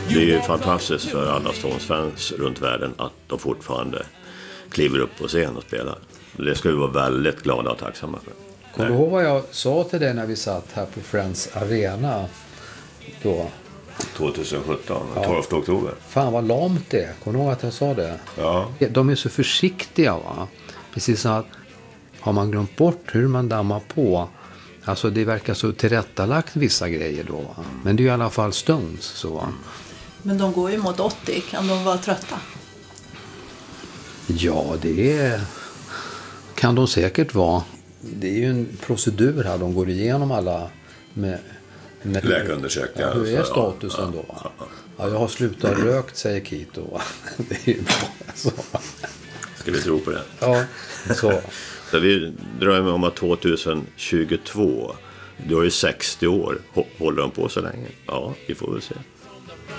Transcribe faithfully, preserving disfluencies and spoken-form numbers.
det är ju fantastiskt för alla Stones-fans runt världen att de fortfarande kliver upp på scen och spelar. Det ska vi vara väldigt glada och tacksamma för. Kommer du ihåg vad jag sa till dig när vi satt här på Friends Arena då? tjugohundrasjutton, ja. tolfte oktober. Fan vad lamt det är. Kommer du ihåg att jag sa det? Ja. De är så försiktiga, va? Precis som att har man glömt bort hur man dammar på. Alltså det verkar så tillrättalagt vissa grejer då, va? Men det är ju i alla fall Stones så, va? Men de går ju mot åttio. Kan de vara trötta? Ja, det är, kan de säkert vara. Det är ju en procedur här. De går igenom alla med, med läkarundersökningar. Ja, hur är statusen ja, då? Ja, ja. Ja, jag har slutat rökt, säger Kito. Det är ju bra. Så. Ska vi tro på det? Ja, så. Så vi drömmer om att tjugohundratjugotvå, då är ju sextio år. Håller de på så länge? Ja, vi får väl se.